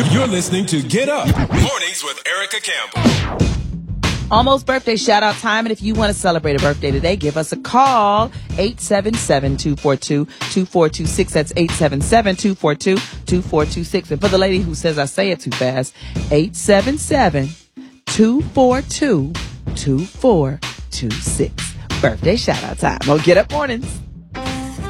You're listening to Get Up Mornings with Erica Campbell. Almost birthday shout out time. And if you want to celebrate a birthday today, give us a call. 877-242-2426. That's 877-242-2426. And for the lady who says I say it too fast, 877-242-2426. Birthday shout out time on Get Up Mornings.